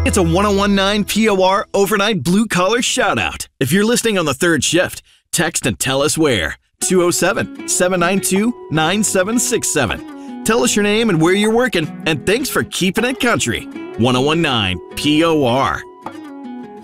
It's a 1019 POR overnight blue-collar shout-out. If you're listening on the third shift, text and tell us where. 207-792-9767. Tell us your name and where you're working, and thanks for keeping it country. 1019 POR.